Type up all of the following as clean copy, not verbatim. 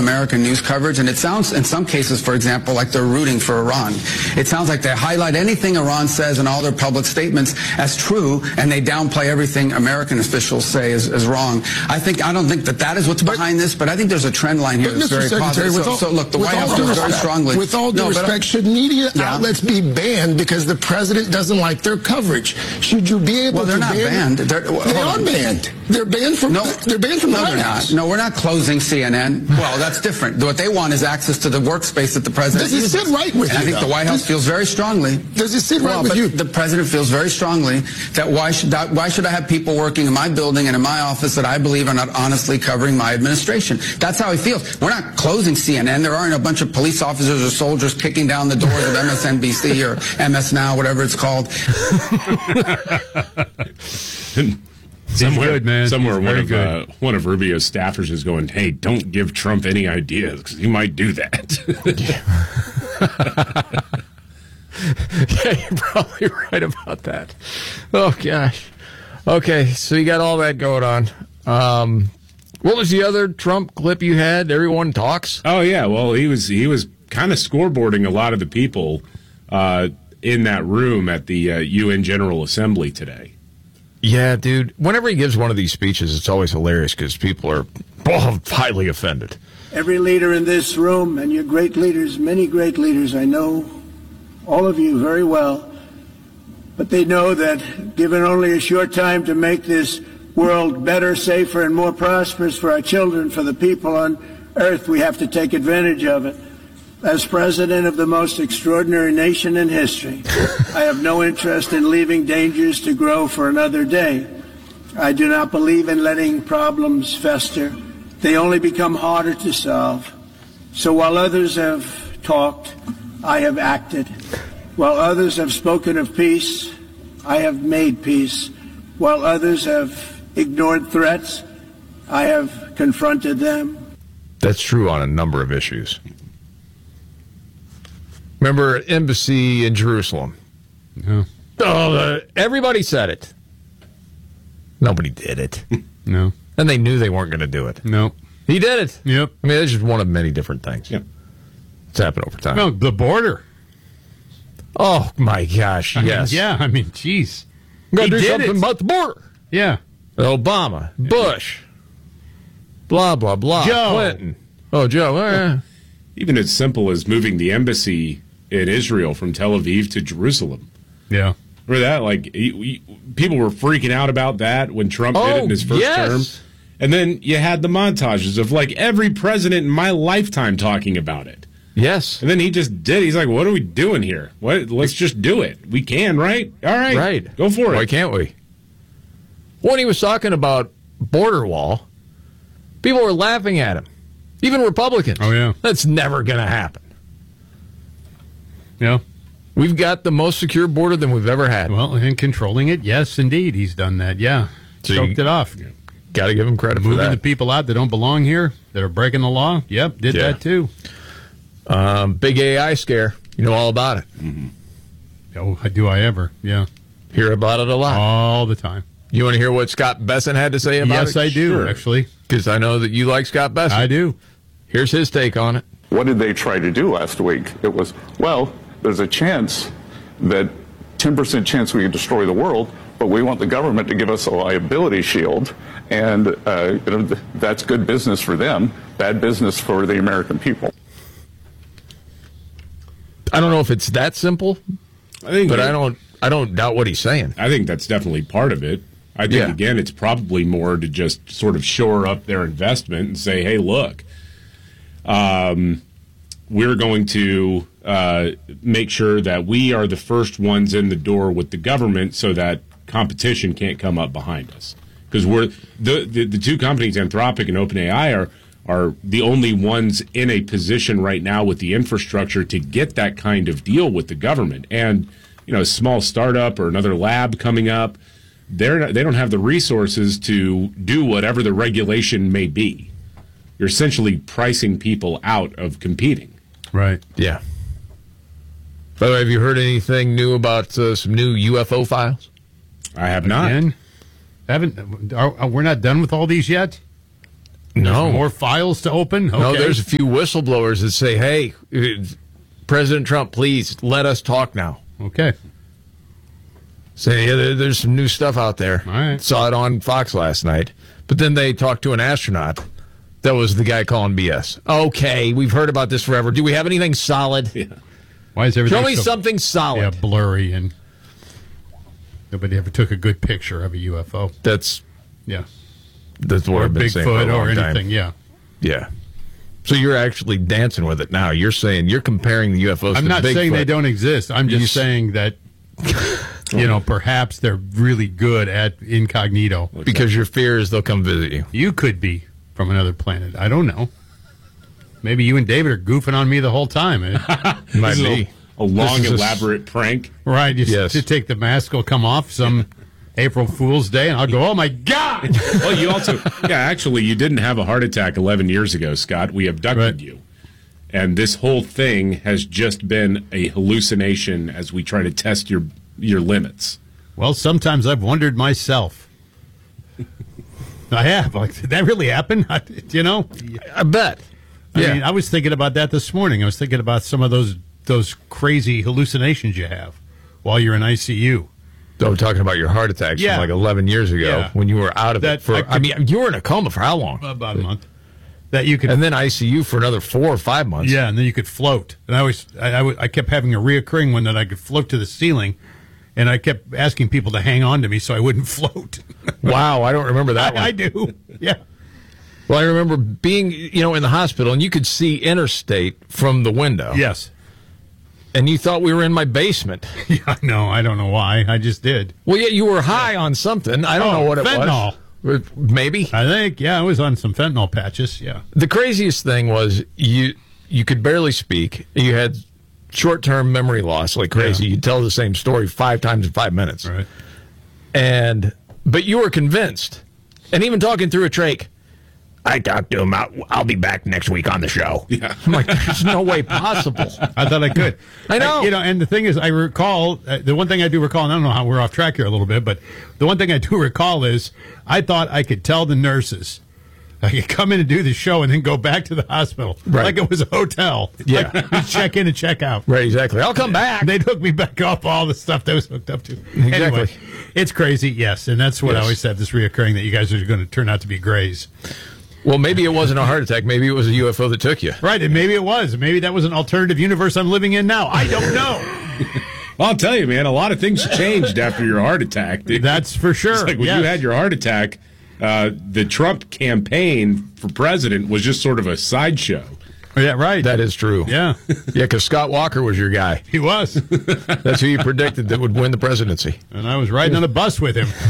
American news coverage, and it sounds, in some cases, for example, like they're rooting for Iran. It sounds like they highlight anything Iran says in all their public statements as true, and they downplay everything American officials say is wrong. I don't think that is what's behind this, but I think there's a trend line here that's very positive. So look, the White House feels very strongly. With all due respect, should media outlets be banned because the president doesn't like their coverage? Should you be able to ban? Well, they're not banned. They are banned. They're banned from the White House. No, we're not closing CNN. Well, that's different. What they want is access to the workspace that the president uses. Does it sit right with you? I think the White House feels very strongly. Does it sit right with you? The president feels very strongly that why should I have people working in my building and in my office that I believe are not honestly covering my administration? That's how he feels. We're not closing CNN. There aren't a bunch of police officers or soldiers kicking down the doors of MSNBC or MS Now, whatever it's called. Somewhere one of Rubio's staffers is going, hey, don't give Trump any ideas because he might do that. Yeah, you're probably right about that. Oh, gosh. Okay, so you got all that going on. What was the other Trump clip you had? Everyone talks? Oh, yeah. Well, he was kind of scoreboarding a lot of the people in that room at the UN General Assembly today. Yeah, dude. Whenever he gives one of these speeches, it's always hilarious because people are highly offended. Every leader in this room, and you're great leaders, many great leaders, I know all of you very well, but they know that given only a short time to make this world better, safer, and more prosperous for our children, for the people on earth, we have to take advantage of it. As president of the most extraordinary nation in history, I have no interest in leaving dangers to grow for another day. I do not believe in letting problems fester. They only become harder to solve. So while others have talked, I have acted. While others have spoken of peace, I have made peace. While others have ignored threats, I have confronted them. That's true on a number of issues. Remember embassy in Jerusalem? No. Oh, everybody said it. Nobody did it. No. And they knew they weren't going to do it. No. He did it. Yep. I mean, that's just one of many different things. Yep. It's happened over time. No, the border. Oh, my gosh, yes. I mean, geez. Got to do something about the border. Yeah. Obama, Bush, blah, blah, blah. Joe. Clinton. Oh, Joe. Even as simple as moving the embassy in Israel from Tel Aviv to Jerusalem. Yeah. Remember that? Like, people were freaking out about that when Trump did it in his first term. And then you had the montages of, like, every president in my lifetime talking about it. Yes. And then he just did. He's like, what are we doing here? Let's just do it. We can, right? All right. Right. Go for it. Why can't we? When he was talking about border wall, people were laughing at him. Even Republicans. Oh, yeah. That's never going to happen. Yeah. We've got the most secure border than we've ever had. Well, and controlling it, yes, indeed, he's done that. Yeah. So choked it off. Got to give him credit for that. Moving the people out that don't belong here, that are breaking the law. Yep, did that too. Big AI scare. You know all about it. Mm-hmm. Oh, do I ever? Yeah. Hear about it a lot. All the time. You want to hear what Scott Besson had to say about it? Yes, I do, actually. Because I know that you like Scott Besson. I do. Here's his take on it. What did they try to do last week? It was, well, there's a chance that 10% chance we could destroy the world, but we want the government to give us a liability shield, and that's good business for them, bad business for the American people. I don't know if it's that simple, I don't doubt what he's saying. I think that's definitely part of it. I think, again, it's probably more to just sort of shore up their investment and say, hey, look, we're going to make sure that we are the first ones in the door with the government so that competition can't come up behind us. Because we're the two companies, Anthropic and OpenAI, are the only ones in a position right now with the infrastructure to get that kind of deal with the government. And, you know, a small startup or another lab coming up, they don't have the resources to do whatever the regulation may be. You're essentially pricing people out of competing. Right. Yeah. By the way, have you heard anything new about some new UFO files? I have not. We're not done with all these yet? No. More files to open? Okay. No, there's a few whistleblowers that say, hey, President Trump, please let us talk now. Okay. Say, yeah, there's some new stuff out there. All right. Saw it on Fox last night. But then they talked to an astronaut. That was the guy calling BS. Okay, we've heard about this forever. Do we have anything solid? Yeah. Why is everything Show me something solid. Yeah, blurry, and nobody ever took a good picture of a UFO. That's Yeah. what Or I've been saying for a Bigfoot long or time. anything, yeah. Yeah. So you're actually dancing with it now. You're saying you're comparing the UFOs I'm to not Bigfoot. saying they don't exist. I'm just saying that, perhaps they're really good at incognito. Because your fear is they'll come visit you. You could be from another planet. I don't know. Maybe you and David are goofing on me the whole time. Might This is be. a long, This is elaborate prank. Right. Yes. To take the mask will come off some April Fool's Day, and I'll go, oh, my God. Well, you also, actually, you didn't have a heart attack 11 years ago, Scott. We abducted Right. you. And this whole thing has just been a hallucination as we try to test your limits. Well, sometimes I've wondered myself. I have. Like, did that really happen? I bet. I Yeah. mean, I was thinking about that this morning. I was thinking about some of those crazy hallucinations you have while you're in ICU. I'm talking about your heart attacks Yeah. from like 11 years ago Yeah. when you were out of That it. I mean, you were in a coma for how long? About a month. That you could, And then ICU for another 4 or 5 months. yeah, and then you could float. And I kept having a reoccurring one that I could float to the ceiling, and I kept asking people to hang on to me so I wouldn't float. Wow, I don't remember that one. I do. Yeah. Well, I remember being, in the hospital, and you could see interstate from the window. Yes. And you thought we were in my basement. Yeah, no, I don't know why. I just did. Well, yeah, you were high on something. I don't know what it fentanyl. was. Maybe. I think, I was on some fentanyl patches, yeah. The craziest thing was you could barely speak. You had short-term memory loss like crazy. Yeah. You'd tell the same story 5 times in 5 minutes. Right. But you were convinced. And even talking through a trach, I talked to him. I'll be back next week on the show. Yeah. I'm like, there's no way possible. I thought I could. I know. And the thing is, I recall, the one thing I do recall, and I don't know how we're off track here a little bit, but the one thing I do recall is I thought I could tell the nurses I could come in and do the show and then go back to the hospital. Right. Like it was a hotel. Yeah. Like you check in and check out. Right, exactly. I'll come back. They'd hook me back up all the stuff that was hooked up to. Exactly. Anyway, it's crazy, yes. And that's what I Yes. always said, this reoccurring, that you guys are going to turn out to be grays. Well, maybe it wasn't a heart attack. Maybe it was a UFO that took you. Right, and maybe it was. Maybe that was an alternative universe I'm living in now. I don't know. Well, I'll tell you, man, a lot of things changed after your heart attack. That's for sure. It's like when you had your heart attack, the Trump campaign for president was just sort of a sideshow. Yeah, right. That is true. Yeah. Yeah, because Scott Walker was your guy. He was. That's who you predicted that would win the presidency. And I was riding on a bus with him.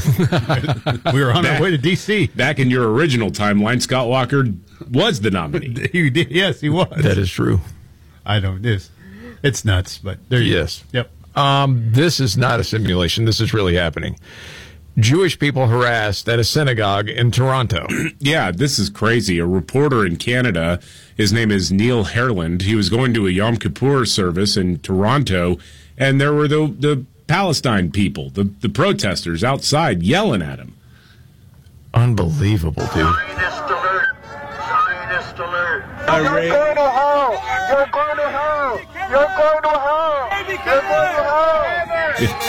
We were on our way to D.C. Back in your original timeline, Scott Walker was the nominee. He did. Yes, he was. That is true. I don't. It's nuts, but there you Yes. go. Yep. This is not a simulation. This is really happening. Jewish people harassed at a synagogue in Toronto. Yeah, this is crazy. A reporter in Canada, his name is Neil Herland. He was going to a Yom Kippur service in Toronto, and there were the Palestine people, the protesters outside yelling at him. Unbelievable, dude. Zionist alert! Zionist alert! You're going to hell! You're going to hell! You're going to hell! You're going to hell! You're going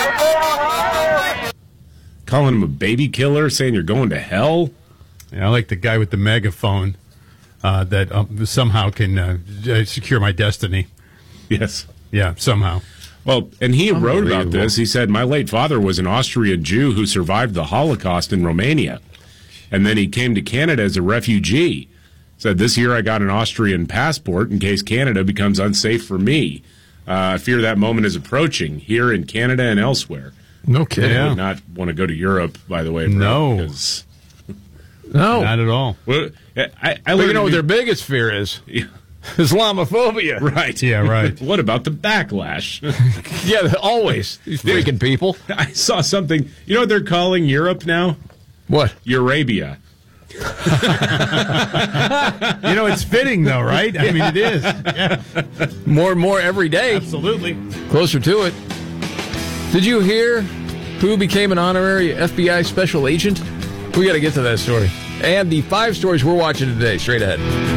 to hell! Calling him a baby killer, saying you're going to hell. Yeah, I like the guy with the megaphone that somehow can secure my destiny. Yes. Yeah, somehow. Well, and he wrote about this. He said, my late father was an Austrian Jew who survived the Holocaust in Romania. And then he came to Canada as a refugee. Said, this year I got an Austrian passport in case Canada becomes unsafe for me. I fear that moment is approaching here in Canada and elsewhere. No kidding. I would not want to go to Europe, by the way. Bro, No. because, No. Not at all. well, I But you know what their learned biggest fear is? Islamophobia. right. Yeah, right. What about the backlash? Yeah, always. These freaking people. I saw something. You know what they're calling Europe now? What? Eurabia. You know, it's fitting, though, right? I mean, it is. Yeah, More and more every day. absolutely. Closer to it. Did you hear who became an honorary FBI special agent? We got to get to that story. and the 5 stories we're watching today. Straight ahead.